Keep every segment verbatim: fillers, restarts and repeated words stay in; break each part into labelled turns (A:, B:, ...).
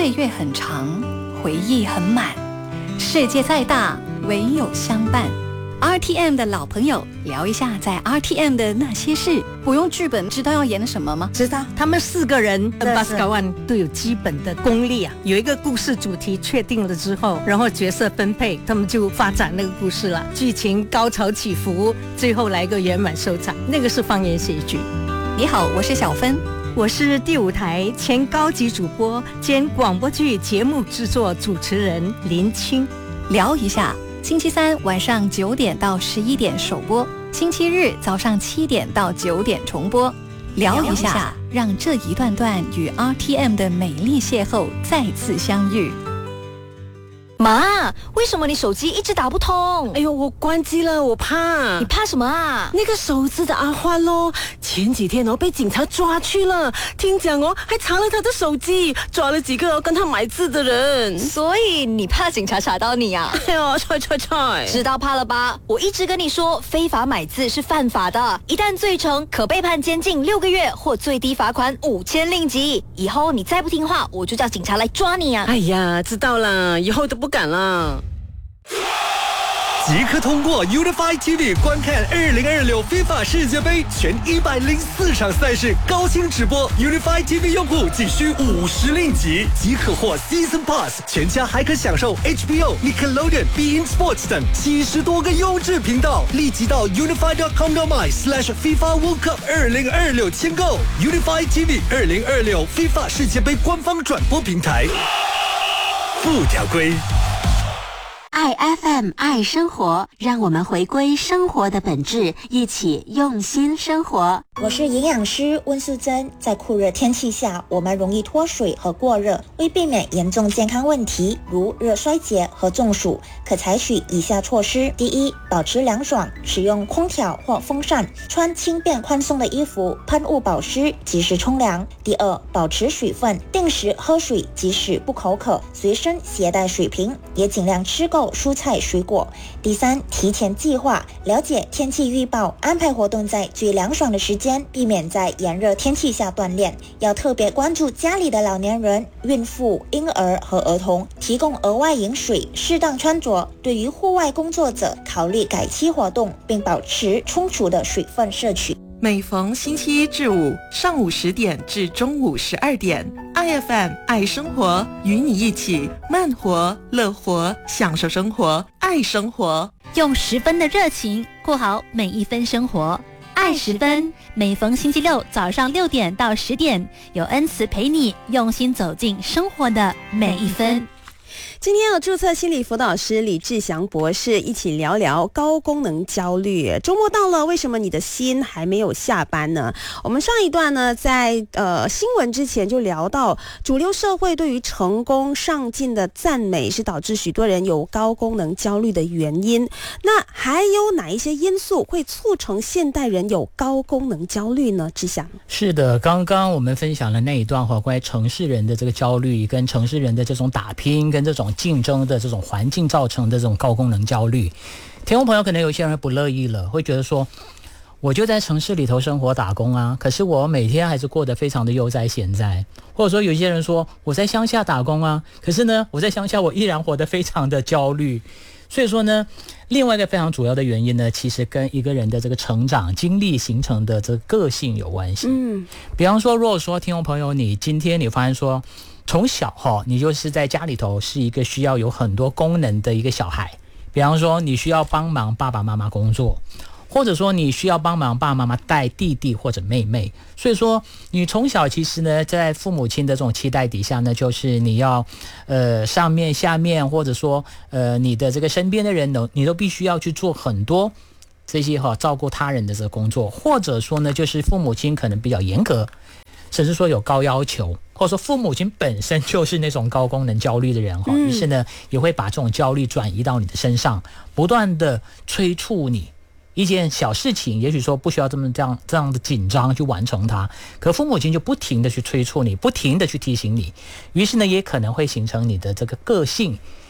A: 岁月很长，回忆很满，世界再大，唯有相伴。R T M 的老朋友，聊一下在 R T M 的那些事。不用剧本，知道要演什么吗？
B: 知道，他们四个人跟巴斯卡万都有基本的功力啊。有一个故事主题确定了之后，然后角色分配，他们就发展那个故事了。剧情高潮起伏，最后来一个圆满收场，那个是方言喜剧。
A: 你好，我是小芬，
B: 我是第五台前高级主播兼广播剧节目制作主持人林青。
A: 聊一下。星期三晚上九点到十一点首播，星期日早上七点到九点重播。聊一下，让这一段段与 R T M 的美丽邂逅再次相遇。
C: 妈，为什么你手机一直打不通？
D: 哎呦，我关机了，我怕。
C: 你怕什么啊？
D: 那个手指的阿欢咯，前几天哦被警察抓去了，听讲哦还查了他的手机，抓了几个哦跟他买字的人。
C: 所以你怕警察查到你啊？
D: 哎呦，踹踹踹！
C: 知道怕了吧？我一直跟你说，非法买字是犯法的，一旦罪成，可被判监禁六个月或最低罚款五千令吉。以后你再不听话，我就叫警察来抓你啊！
D: 哎呀，知道了，以后都不敢了。
E: 即刻通过 Unify T V 观看二零二六 FIFA 世界杯全一百零四场赛事高清直播。Unify T V 用户仅需五十令吉即可获 Season Pass， 全家还可享受 H B O、Nickelodeon、Bein Sports 等七十多个优质频道。立即到 unify dot com dot my slash FIFA World Cup 二零二六签购 Unify T V 二零二六 FIFA 世界杯官方转播平台。附条规。
F: 爱 F M 爱生活，让我们回归生活的本质，一起用心生活。
G: 我是营养师温素珍。在酷热天气下，我们容易脱水和过热，为避免严重健康问题如热衰竭和中暑，可采取以下措施：第一，保持凉爽，使用空调或风扇，穿轻便宽松的衣服，喷雾保湿，及时冲凉。第二，保持水分，定时喝水，即使不口渴，随身携带水瓶，也尽量吃够蔬菜水果。第三，提前计划，了解天气预报，安排活动在最凉爽的时间，避免在炎热天气下锻炼。要特别关注家里的老年人、孕妇、婴儿和儿童，提供额外饮水，适当穿着。对于户外工作者，考虑改期活动，并保持充足的水分摄取。
H: 每逢星期一至五上午十点至中午十二点 ，I F M 爱生活，与你一起慢活、乐活，享受生活，爱生活，
I: 用十分的热情过好每一分生活。爱十分，每逢星期六早上六点到十点，有恩慈陪你用心走进生活的每一分。
J: 今天要注册心理辅导师李志祥博士一起聊聊高功能焦虑。周末到了，为什么你的心还没有下班呢？我们上一段呢，在呃新闻之前就聊到，主流社会对于成功上进的赞美是导致许多人有高功能焦虑的原因。那还有哪一些因素会促成现代人有高功能焦虑呢？志祥。
K: 是的，刚刚我们分享了那一段话，关于城市人的这个焦虑，跟城市人的这种打拼，跟这种竞争的这种环境造成的这种高功能焦虑。听众朋友可能有些人不乐意了，会觉得说我就在城市里头生活打工啊，可是我每天还是过得非常的悠哉闲哉。或者说有些人说我在乡下打工啊，可是呢我在乡下我依然活得非常的焦虑。所以说呢，另外一个非常主要的原因呢，其实跟一个人的这个成长经历形成的这个个性有关系。嗯，比方说如果说听众朋友你今天你发现说从小哈，你就是在家里头是一个需要有很多功能的一个小孩，比方说你需要帮忙爸爸妈妈工作，或者说你需要帮忙爸爸妈妈带弟弟或者妹妹，所以说你从小其实呢，在父母亲的这种期待底下呢，就是你要呃上面下面，或者说呃你的这个身边的人呢，你都必须要去做很多这些哈照顾他人的这个工作，或者说呢，就是父母亲可能比较严格，甚至说有高要求，或者说父母亲本身就是那种高功能焦虑的人哈，于是呢也会把这种焦虑转移到你的身上，不断的催促你一件小事情，也许说不需要这么这样这样的紧张去完成它，可父母亲就不停的去催促你，不停的去提醒你，于是呢也可能会形成你的这个个性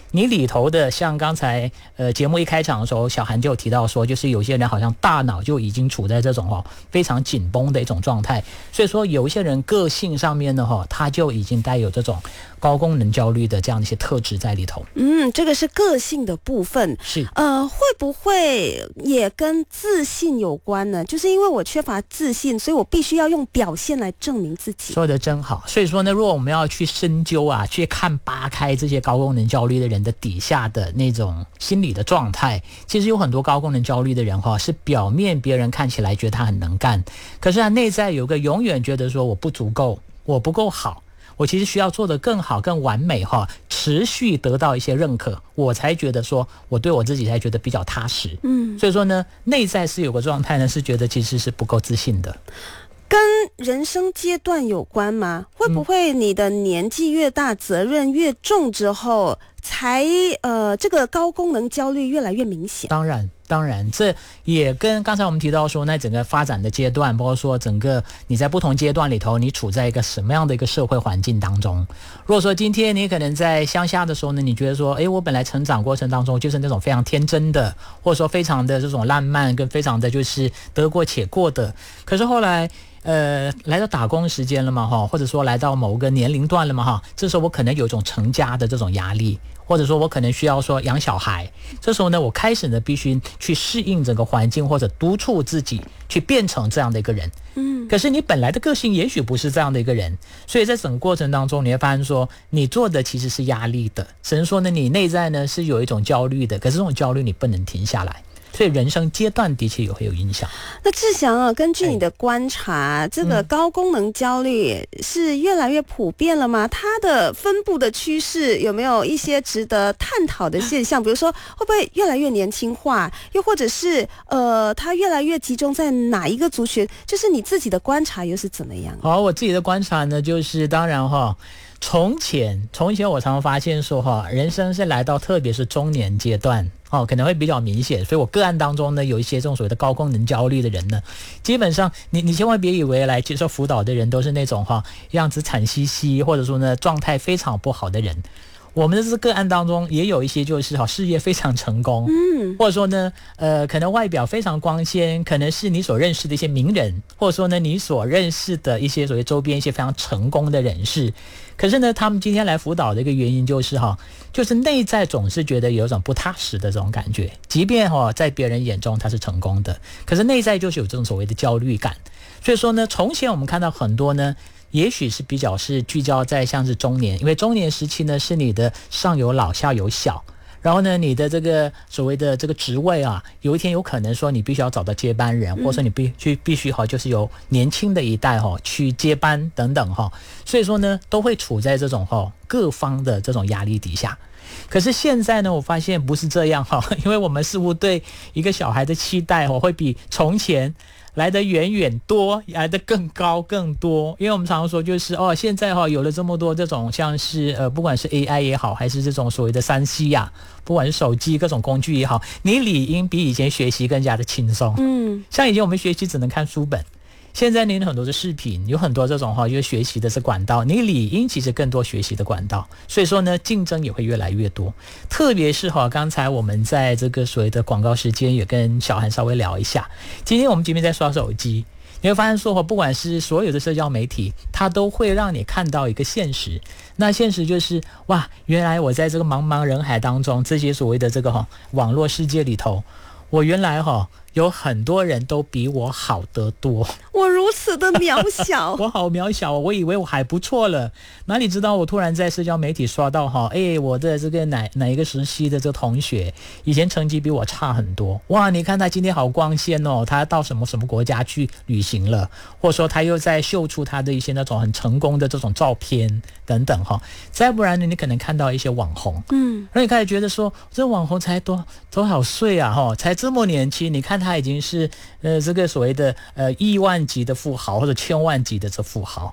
K: 你里头的像刚才呃节目一开场的时候，小韩就有提到说，就是有些人好像大脑就已经处在这种哦非常紧绷的一种状态，所以说有一些人个性上面呢哈，他就已经带有这种高功能焦虑的这样的一些特质在里头。
J: 嗯，这个是个性的部分，
K: 是
J: 呃，会不会也跟自信有关呢？就是因为我缺乏自信，所以我必须要用表现来证明自己。
K: 说得真好。所以说呢，如果我们要去深究啊，去看扒开这些高功能焦虑的人的底下的那种心理的状态，其实有很多高功能焦虑的人哈，是表面别人看起来觉得他很能干，可是他内在有个永远觉得说我不足够，我不够好，我其实需要做得更好更完美哈，持续得到一些认可，我才觉得说我对我自己才觉得比较踏实。
J: 嗯，
K: 所以说呢，内在是有个状态呢，是觉得其实是不够自信的。
J: 跟人生阶段有关吗？会不会你的年纪越大，责任越重之后，才呃这个高功能焦虑越来越明显？
K: 当然当然，这也跟刚才我们提到说，那整个发展的阶段，包括说整个你在不同阶段里头，你处在一个什么样的一个社会环境当中。如果说今天你可能在乡下的时候呢，你觉得说，诶，我本来成长过程当中就是那种非常天真的，或者说非常的这种浪漫，跟非常的就是得过且过的，可是后来呃，来到打工时间了嘛哈，或者说来到某个年龄段了嘛哈，这时候我可能有一种成家的这种压力，或者说我可能需要说养小孩，这时候呢，我开始呢必须去适应整个环境，或者督促自己去变成这样的一个人。嗯，可是你本来的个性也许不是这样的一个人，所以在整个过程当中，你会发现说，你做的其实是压力的，甚至说呢，你内在呢是有一种焦虑的，可是这种焦虑你不能停下来。所以人生阶段的确也会有影响。
J: 那志祥啊，根据你的观察，哎、这个高功能焦虑是越来越普遍了吗？它的分布的趋势有没有一些值得探讨的现象？比如说，会不会越来越年轻化？又或者是呃，它越来越集中在哪一个族群？就是你自己的观察又是怎么样？
K: 好，我自己的观察呢，就是当然哈。从前从前我常常发现说哈，人生是来到特别是中年阶段哦，可能会比较明显，所以我个案当中呢，有一些这种所谓的高功能焦虑的人呢，基本上你你千万别以为来接受辅导的人都是那种哈样子惨兮兮，或者说呢状态非常不好的人。我们的这个个案当中也有一些就是好事业非常成功，嗯，或者说呢，呃，可能外表非常光鲜，可能是你所认识的一些名人，或者说呢，你所认识的一些所谓周边一些非常成功的人士。可是呢，他们今天来辅导的一个原因就是哈，就是内在总是觉得有一种不踏实的这种感觉，即便哈在别人眼中他是成功的，可是内在就是有这种所谓的焦虑感。所以说呢，从前我们看到很多呢。也许是比较是聚焦在像是中年，因为中年时期呢是你的上有老下有小，然后呢你的这个所谓的这个职位啊，有一天有可能说你必须要找到接班人，嗯、或者说你必须必须哈就是由年轻的一代哈去接班等等哈，所以说呢都会处在这种哈各方的这种压力底下。可是现在呢，我发现不是这样哈，因为我们似乎对一个小孩的期待哦会比从前来得远远多，来得更高更多。因为我们常常说就是哦，现在哈、哦、有了这么多这种像是呃不管是 A I 也好，还是这种所谓的三 C 呀、啊，不管是手机各种工具也好，你理应比以前学习更加的轻松。嗯，像以前我们学习只能看书本。现在你有很多的视频，有很多这种哈，就是学习的是管道，你理应其实更多学习的管道，所以说呢，竞争也会越来越多。特别是哈，刚才我们在这个所谓的广告时间也跟小韩稍微聊一下，今天我们这边在刷手机，你会发现说，不管是所有的社交媒体，它都会让你看到一个现实。那现实就是哇，原来我在这个茫茫人海当中，这些所谓的这个哈网络世界里头，我原来哈。有很多人都比我好得多，
J: 我如此的渺小
K: 我好渺小，我以为我还不错了，哪里知道我突然在社交媒体刷到哈，哎，我的这个哪哪一个时期的这个同学以前成绩比我差很多，哇，你看他今天好光鲜哦，他到什么什么国家去旅行了，或者说他又在秀出他的一些那种很成功的这种照片等等哈，再不然呢，你可能看到一些网红，嗯，然后你开始觉得说，这网红才多多少岁啊哈，才这么年轻，你看他。他已经是呃这个所谓的呃亿万级的富豪或者千万级的这富豪，